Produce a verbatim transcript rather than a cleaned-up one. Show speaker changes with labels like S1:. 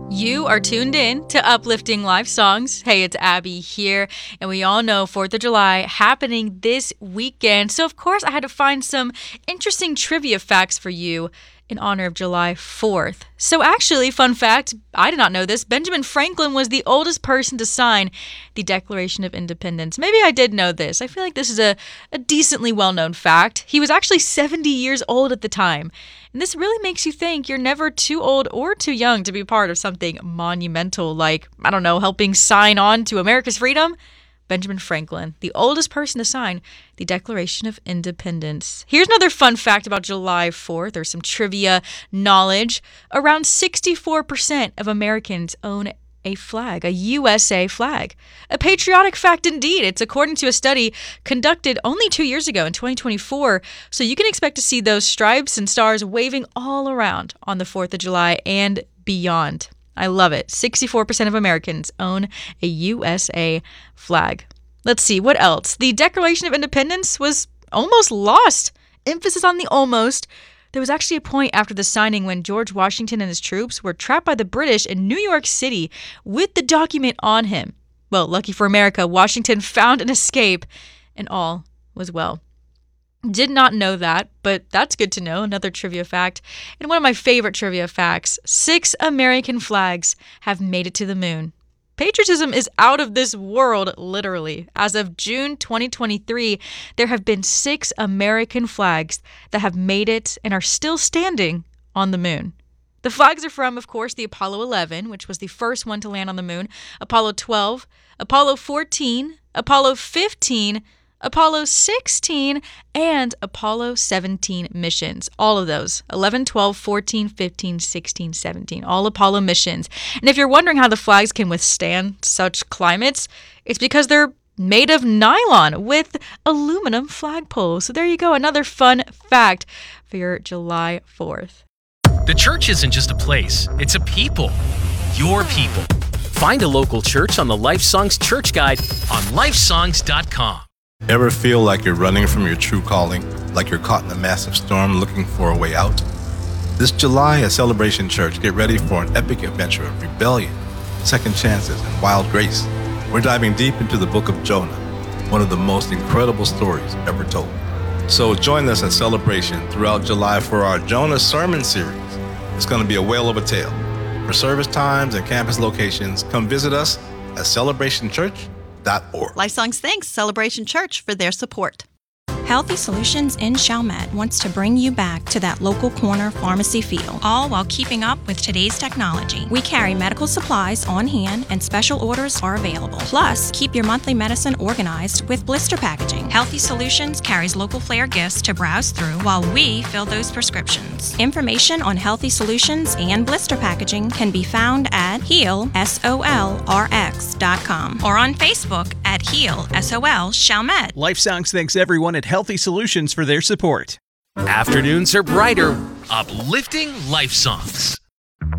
S1: You are tuned in to Uplifting Life Songs. Hey, it's Abby here, and we all know fourth of July happening this weekend. So, of course, I had to find some interesting trivia facts for you in honor of July fourth. So, actually, fun fact, I did not know this. Benjamin Franklin was the oldest person to sign the Declaration of Independence. Maybe I did know this. I feel like this is a, a decently well-known fact. He was actually seventy years old at the time. And this really makes you think you're never too old or too young to be part of something monumental like, I don't know, helping sign on to America's freedom. Benjamin Franklin, the oldest person to sign the Declaration of Independence. Here's another fun fact about July fourth, or some trivia knowledge. Around sixty-four percent of Americans own a flag, a U S A flag. A patriotic fact indeed. It's according to a study conducted only two years ago in twenty twenty-four. So you can expect to see those stripes and stars waving all around on the fourth of July and beyond. I love it. sixty-four percent of Americans own a U S A flag. Let's see, what else? The Declaration of Independence was almost lost. Emphasis on the almost. There was actually a point after the signing when George Washington and his troops were trapped by the British in New York City with the document on him. Well, lucky for America, Washington found an escape, and all was well. Did not know that, but that's good to know. Another trivia fact. And one of my favorite trivia facts, six American flags have made it to the moon. Patriotism is out of this world, literally. As of June twenty twenty-three, there have been six American flags that have made it and are still standing on the moon. The flags are from, of course, the Apollo eleven, which was the first one to land on the moon, Apollo twelve, Apollo fourteen, Apollo fifteen, Apollo sixteen, and Apollo seventeen missions. All of those, eleven, twelve, fourteen, fifteen, sixteen, seventeen, all Apollo missions. And if you're wondering how the flags can withstand such climates, it's because they're made of nylon with aluminum flagpoles. So there you go, another fun fact for your July fourth.
S2: The church isn't just a place, it's a people. Your people. Find a local church on the Life Songs Church Guide on life songs dot com.
S3: Ever feel like you're running from your true calling, like you're caught in a massive storm looking for a way out? This July at Celebration Church, get ready for an epic adventure of rebellion, second chances, and wild grace. We're diving deep into the book of Jonah, one of the most incredible stories ever told. So join us at Celebration throughout July for our Jonah Sermon Series. It's going to be a whale of a tale. For service times and campus locations, come visit us at celebration church dot org.
S4: Life Songs thanks Celebration Church for their support.
S5: Healthy Solutions in Chalmette wants to bring you back to that local corner pharmacy feel, all while keeping up with today's technology. We carry medical supplies on hand and special orders are available. Plus, keep your monthly medicine organized with blister packaging. Healthy Solutions carries local Flair gifts to browse through while we fill those prescriptions. Information on Healthy Solutions and blister packaging can be found at heal sol r x dot com or on Facebook at Heal SOL Chalmette.
S6: Life Songs thanks everyone at Healthy Solutions for their support.
S2: Afternoons are brighter, uplifting life songs.